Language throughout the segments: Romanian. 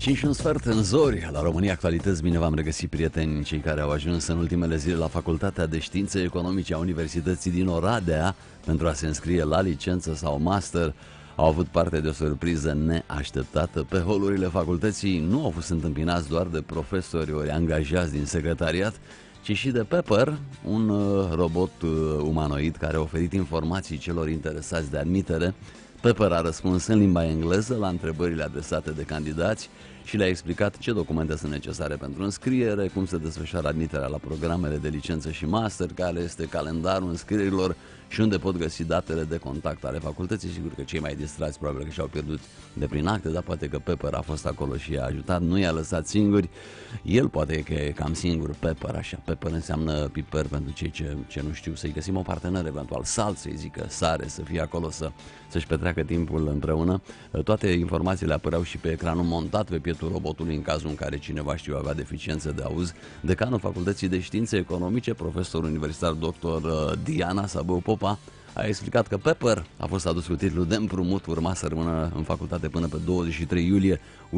5 și un sfert în zori, la România Actualități. Bine v-am regăsit, prieteni, cei care au ajuns în ultimele zile la Facultatea de Științe Economice a Universității din Oradea pentru a se înscrie la licență sau master. Au avut parte de o surpriză neașteptată. Pe holurile facultății nu au fost întâmpinați doar de profesori ori angajați din secretariat, ci și de Pepper, un robot umanoid care a oferit informații celor interesați de admitere. Pepper a răspuns în limba engleză la întrebările adresate de candidați și le-a explicat ce documente sunt necesare pentru înscriere, cum se desfășoară admiterea la programele de licență și master, care este calendarul înscrierilor și unde pot găsi datele de contact ale facultății. Sigur că cei mai distrați probabil că și-au pierdut de prin acte, dar poate că Pepper a fost acolo și i-a ajutat, nu i-a lăsat singuri. El poate că e cam singur, Pepper, așa. Pepper înseamnă piper pentru cei ce nu știu, să-i găsim o parteneră, eventual salt, să-i zică sare, să fie acolo să-și petreacă timpul împreună. Toate informațiile apăreau și pe ecranul montat pe pietul robotului în cazul în care cineva avea deficiențe de auz. Decanul Facultății de Științe Economice, profesor universitar dr. Diana Sabău Popa, a explicat că Pepper a fost adus cu titlul de împrumut, urma să rămână în facultate până pe 23 iulie,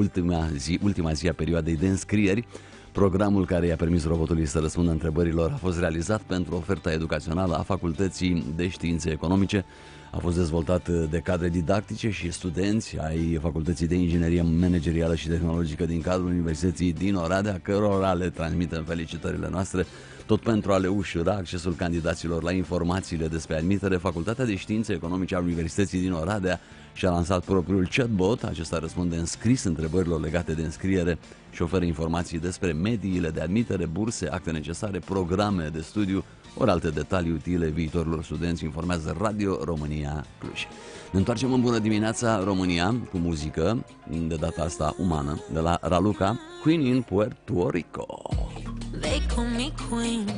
ultima zi a perioadei de înscrieri. Programul care i-a permis robotului să răspundă întrebărilor a fost realizat pentru oferta educațională a Facultății de Științe Economice. A fost dezvoltat de cadre didactice și studenți ai Facultății de Inginerie Managerială și Tehnologică din cadrul Universității din Oradea, cărora le transmitem felicitările noastre. Tot pentru a le ușura accesul candidaților la informațiile despre admitere, Facultatea de Științe Economice a Universității din Oradea și-a lansat propriul chatbot. Acesta răspunde în scris întrebărilor legate de înscriere și oferă informații despre mediile de admitere, burse, acte necesare, programe de studiu, ori alte detalii utile viitorilor studenți, informează Radio România Cluj. Ne întoarcem în Bună Dimineața România cu muzică, de data asta umană, de la Raluca, Queen in Puerto Rico. They call me queen.